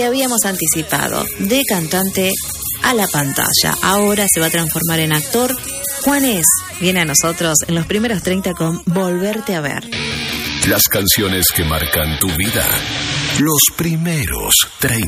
habíamos anticipado, de cantante a la pantalla. Ahora se va a transformar en actor. Juanes viene a nosotros en los primeros 30 con Volverte a ver. Las canciones que marcan tu vida. Los primeros 30.